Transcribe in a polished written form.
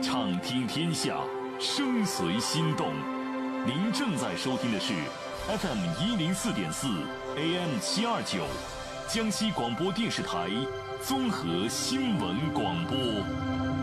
畅听天下，声随心动。您正在收听的是 FM104.4 AM729 江西广播电视台综合新闻广播。